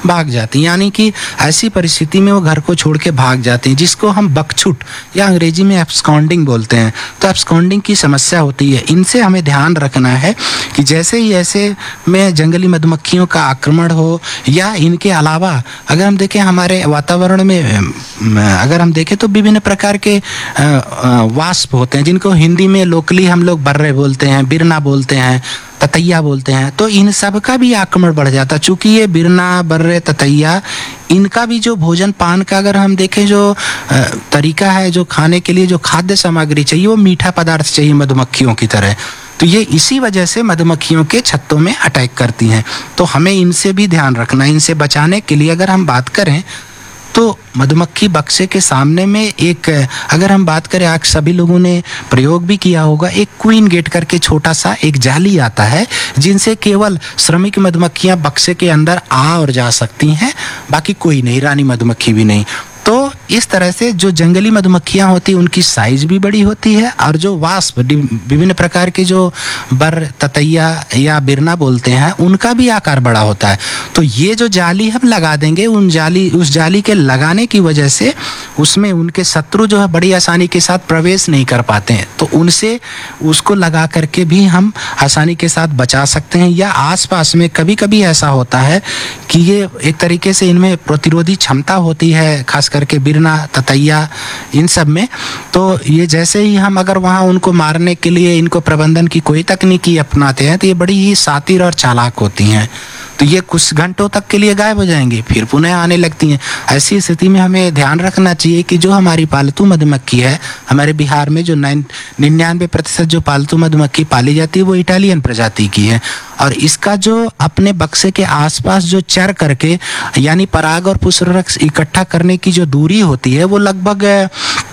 भाग जाती हैं, यानी कि ऐसी परिस्थिति में वो घर को छोड़ के भाग जाते हैं, जिसको हम बकछुट या अंग्रेजी में एब्सकॉन्डिंग बोलते हैं। तो एब्सकॉन्डिंग की समस्या होती है। इनसे हमें ध्यान रखना है कि जैसे ही ऐसे में जंगली मधुमक्खियों का आक्रमण हो, या इनके अलावा अगर हम देखें हमारे वातावरण में अगर हम देखें तो विभिन्न प्रकार के वास्प होते हैं, जिनको हिंदी में लोकली हम लोग बर्रे बोलते हैं, बिरना बोलते हैं, ततैया बोलते हैं। तो इन सब का भी आक्रमण बढ़ जाता है, चूँकि ये बिरना, बर्रे, ततैया, इनका भी जो भोजन पान का अगर हम देखें जो तरीका है, जो खाने के लिए जो खाद्य सामग्री चाहिए वो मीठा पदार्थ चाहिए मधुमक्खियों की तरह। तो ये इसी वजह से मधुमक्खियों के छत्तों में अटैक करती हैं। तो हमें इनसे भी ध्यान रखना है। इनसे बचाने के लिए अगर हम बात करें तो मधुमक्खी बक्से के सामने में एक, अगर हम बात करें, आज सभी लोगों ने प्रयोग भी किया होगा, एक क्वीन गेट करके छोटा सा एक जाली आता है, जिनसे केवल श्रमिक मधुमक्खियां बक्से के अंदर आ और जा सकती हैं, बाकी कोई नहीं, रानी मधुमक्खी भी नहीं। तो इस तरह से जो जंगली मधुमक्खियां होती हैं उनकी साइज भी बड़ी होती है, और जो वास्प विभिन्न प्रकार के जो बर, ततैया या बिरना बोलते हैं, उनका भी आकार बड़ा होता है। तो ये जो जाली हम लगा देंगे, उस जाली के लगाने की वजह से उसमें उनके शत्रु जो है बड़ी आसानी के साथ प्रवेश नहीं कर पाते हैं। तो उनसे उसको लगा करके भी हम आसानी के साथ बचा सकते हैं। या आसपास में कभी कभी ऐसा होता है कि ये एक तरीके से इनमें प्रतिरोधी क्षमता होती है, खास करके बिरना, ततैया, इन सब में। तो ये जैसे ही हम अगर वहाँ उनको मारने के लिए इनको प्रबंधन की कोई तकनीकी अपनाते हैं तो ये बड़ी ही शातिर और चालाक होती हैं। तो ये कुछ घंटों तक के लिए गायब हो जाएंगी, फिर पुनः आने लगती हैं। ऐसी स्थिति में हमें ध्यान रखना चाहिए कि जो हमारी पालतू मधुमक्खी है, हमारे बिहार में जो 99% जो पालतू मधुमक्खी पाली जाती है वो इटालियन प्रजाति की है, और इसका जो अपने बक्से के आसपास जो चर करके, यानी पराग और पुष्परस इकट्ठा करने की जो दूरी होती है, वो लगभग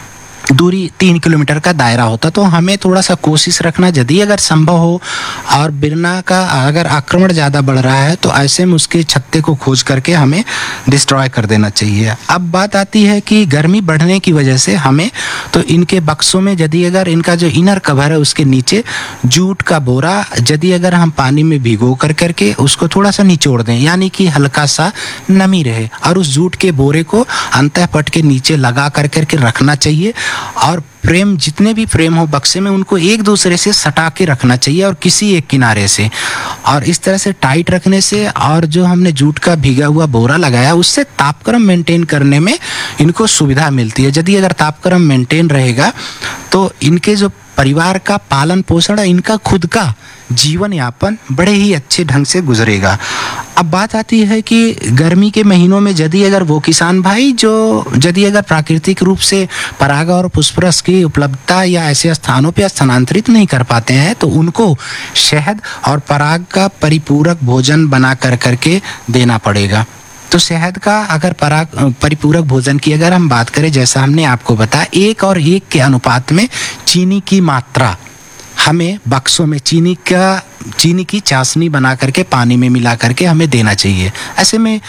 दूरी 3 किलोमीटर का दायरा होता। तो हमें थोड़ा सा कोशिश रखना, यदि अगर संभव हो और बिरना का अगर आक्रमण ज़्यादा बढ़ रहा है तो ऐसे में उसके छत्ते को खोज करके हमें डिस्ट्रॉय कर देना चाहिए। अब बात आती है कि गर्मी बढ़ने की वजह से हमें तो इनके बक्सों में, यदि अगर इनका जो इनर कवर है उसके नीचे जूट का बोरा, यदि अगर हम पानी में भिगो करके उसको थोड़ा सा निचोड़ दें, यानी कि हल्का सा नमी रहे, और उस जूट के बोरे को अंतःपट के नीचे लगा करके रखना चाहिए। और फ्रेम, जितने भी फ्रेम हो बक्से में, उनको एक दूसरे से सटा के रखना चाहिए, और किसी एक किनारे से, और इस तरह से टाइट रखने से, और जो हमने जूट का भीगा हुआ बोरा लगाया उससे तापक्रम मेंटेन करने में इनको सुविधा मिलती है। यदि अगर तापक्रम मेंटेन रहेगा तो इनके जो परिवार का पालन पोषण, इनका खुद का जीवन यापन बड़े ही अच्छे ढंग से गुजरेगा। अब बात आती है कि गर्मी के महीनों में यदि अगर वो किसान भाई जो यदि अगर प्राकृतिक रूप से पराग और पुष्परस की उपलब्धता या ऐसे स्थानों पर स्थानांतरित नहीं कर पाते हैं, तो उनको शहद और पराग का परिपूरक भोजन बना करके देना पड़ेगा। तो शहद का अगर परिपूरक भोजन की अगर हम बात करें, जैसा हमने आपको बताया, 1 और 1 के अनुपात में चीनी की मात्रा हमें बक्सों में चीनी की चाशनी बना करके पानी में मिला करके हमें देना चाहिए। ऐसे में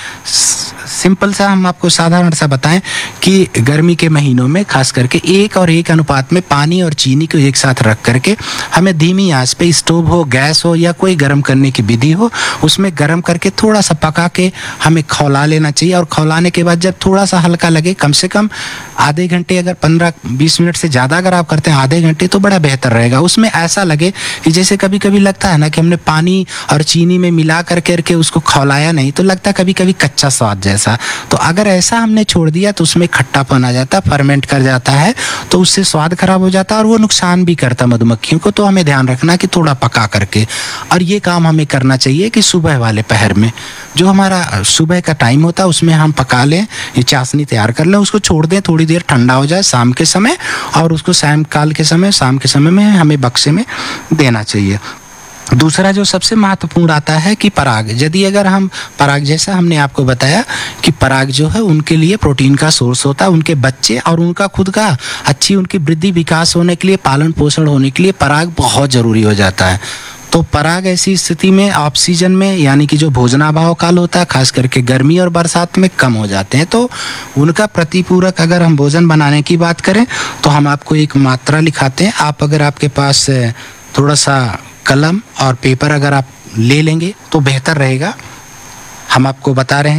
सिंपल सा हम आपको साधारण सा बताएं कि गर्मी के महीनों में खास करके 1 और 1 अनुपात में पानी और चीनी को एक साथ रख करके हमें धीमी आंच पे, स्टोव हो, गैस हो या कोई गर्म करने की विधि हो, उसमें गर्म करके थोड़ा सा पका के हमें खौला लेना चाहिए। और खौलाने के बाद जब थोड़ा सा हल्का लगे, कम से कम आधे घंटे, अगर 15-20 मिनट से ज़्यादा अगर आप करते हैं आधे घंटे, तो बड़ा बेहतर रहेगा। उसमें ऐसा लगे कि जैसे कभी कभी लगता है ना कि हमने पानी और चीनी में मिला करके उसको खौलाया नहीं, तो लगता कभी कभी कच्चा स्वाद जैसा। तो अगर ऐसा हमने छोड़ दिया तो उसमें खट्टापन आ जाता, फर्मेंट कर जाता है, तो उससे स्वाद खराब हो जाता है और वो नुकसान भी करता मधुमक्खियों को। तो हमें ध्यान रखना कि थोड़ा पका करके, और ये काम हमें करना चाहिए कि सुबह वाले पहर में, जो हमारा सुबह का टाइम होता है उसमें हम पका लें, ये चाशनी तैयार कर लें, उसको छोड़ दें, थोड़ी देर ठंडा हो जाए शाम के समय, और उसको शाम के समय में हमें बक्से में देना चाहिए। दूसरा जो सबसे महत्वपूर्ण आता है कि पराग, यदि अगर हम पराग, जैसा हमने आपको बताया कि पराग जो है उनके लिए प्रोटीन का सोर्स होता है, उनके बच्चे और उनका खुद का अच्छी उनकी वृद्धि विकास होने के लिए, पालन पोषण होने के लिए पराग बहुत ज़रूरी हो जाता है। तो पराग ऐसी स्थिति में ऑफ सीजन में, यानी कि जो भोजनाभाव काल होता है, खास करके गर्मी और बरसात में कम हो जाते हैं। तो उनका प्रतिपूरक अगर हम भोजन बनाने की बात करें तो हम आपको एक मात्रा लिखाते हैं। आप अगर आपके पास थोड़ा सा कलम और पेपर अगर आप ले लेंगे तो बेहतर रहेगा। हम आपको बता रहे हैं